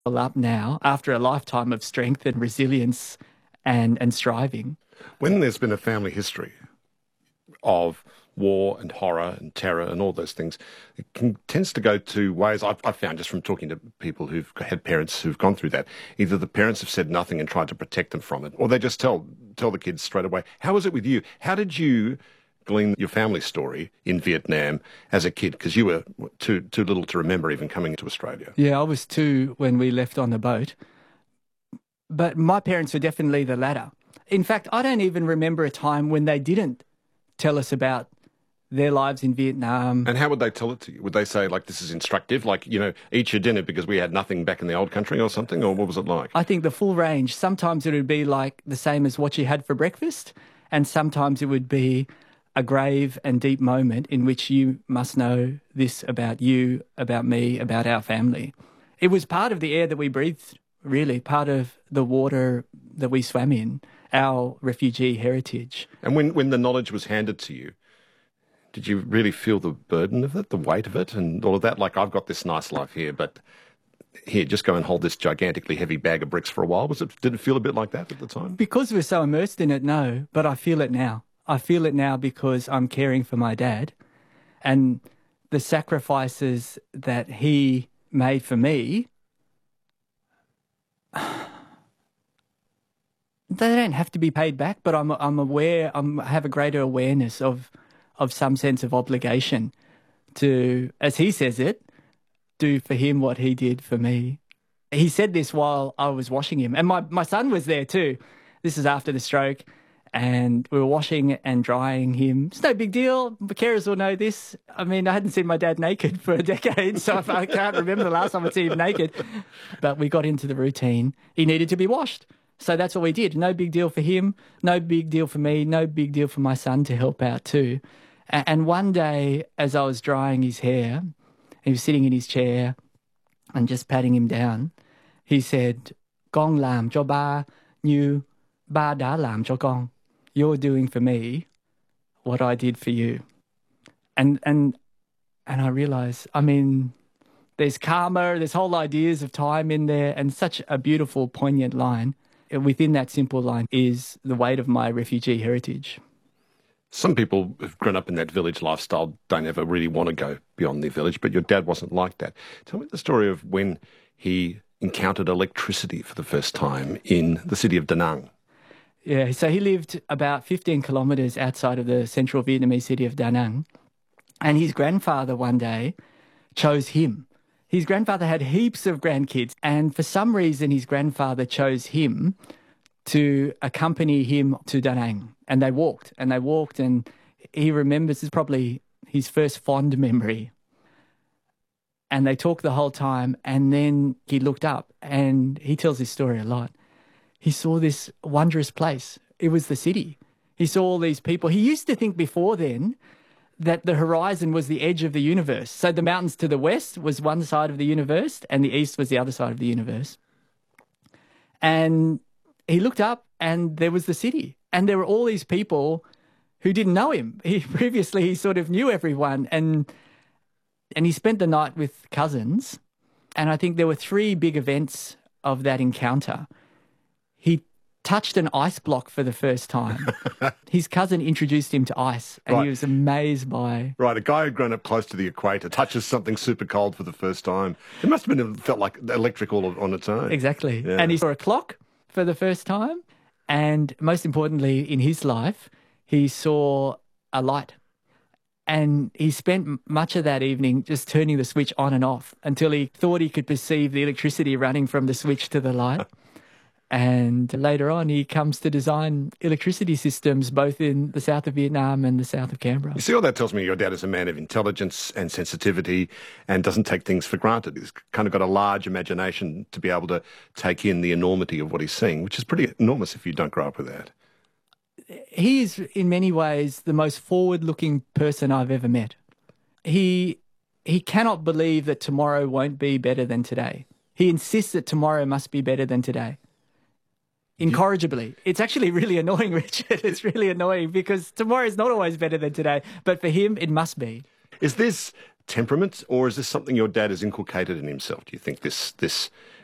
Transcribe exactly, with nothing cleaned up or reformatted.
up now after a lifetime of strength and resilience and, and striving. When there's been a family history of war and horror and terror and all those things, it can, tends to go to ways I've, I've found just from talking to people who've had parents who've gone through that. Either the parents have said nothing and tried to protect them from it, or they just tell tell the kids straight away. How was it with you? How did you glean your family story in Vietnam as a kid? Because you were too too little to remember even coming to Australia. Yeah, I was two when we left on the boat. But my parents were definitely the latter. In fact, I don't even remember a time when they didn't tell us about their lives in Vietnam. And how would they tell it to you? Would they say, like, this is instructive, like, you know, eat your dinner because we had nothing back in the old country or something? Or what was it like? I think the full range. Sometimes it would be like the same as what you had for breakfast, and sometimes it would be a grave and deep moment in which you must know this about you, about me, about our family. It was part of the air that we breathed, really, part of the water that we swam in, our refugee heritage. And when, when the knowledge was handed to you, did you really feel the burden of it, the weight of it and all of that? Like, I've got this nice life here, but here, just go and hold this gigantically heavy bag of bricks for a while. Was it? Did it feel a bit like that at the time? Because we're so immersed in it, no, but I feel it now. I feel it now because I'm caring for my dad, and the sacrifices that he made for me, they don't have to be paid back, but I'm I'm aware, I'm, I have a greater awareness of of some sense of obligation to, as he says it, do for him what he did for me. He said this while I was washing him, and my, my son was there too. This is after the stroke, and we were washing and drying him. It's no big deal. The carers will know this. I mean, I hadn't seen my dad naked for a decade, so I can't remember the last time I'd seen him naked. But we got into the routine. He needed to be washed. So that's what we did. No big deal for him, no big deal for me, no big deal for my son to help out too. And one day, as I was drying his hair, he was sitting in his chair and just patting him down, he said, "Con làm cho ba như ba đã làm cho con." You're doing for me what I did for you. And and and I realised, I mean, there's karma, there's whole ideas of time in there, and such a beautiful, poignant line. Within that simple line is the weight of my refugee heritage. Some people who've grown up in that village lifestyle don't ever really want to go beyond their village, but your dad wasn't like that. Tell me the story of when he encountered electricity for the first time in the city of Da Nang. Yeah, so he lived about fifteen kilometres outside of the central Vietnamese city of Da Nang, and his grandfather one day chose him. His grandfather had heaps of grandkids, and for some reason his grandfather chose him to accompany him to Da Nang. And they walked, and they walked, and he remembers, it's probably his first fond memory. And they talked the whole time, and then he looked up, and he tells this story a lot. He saw this wondrous place. It was the city. He saw all these people. He used to think before then that the horizon was the edge of the universe. So the mountains to the west was one side of the universe, and the east was the other side of the universe. And he looked up, and there was the city. And there were all these people who didn't know him. He previously he sort of knew everyone, and and he spent the night with cousins. And I think there were three big events of that encounter. He touched an ice block for the first time. His cousin introduced him to ice, and right. He was amazed by... Right, a guy who'd grown up close to the equator touches something super cold for the first time. It must have been felt like electric all on its own. Exactly. Yeah. And he saw a clock for the first time, and most importantly in his life, he saw a light. And he spent much of that evening just turning the switch on and off until he thought he could perceive the electricity running from the switch to the light. And later on, he comes to design electricity systems both in the south of Vietnam and the south of Canberra. You see, all that tells me your dad is a man of intelligence and sensitivity and doesn't take things for granted. He's kind of got a large imagination to be able to take in the enormity of what he's seeing, which is pretty enormous if you don't grow up with that. He is, in many ways, the most forward-looking person I've ever met. He he cannot believe that tomorrow won't be better than today. He insists that tomorrow must be better than today. Incorrigibly. It's actually really annoying, Richard. It's really annoying because tomorrow is not always better than today, but for him, it must be. Is this temperament, or is this something your dad has inculcated in himself? Do you think this this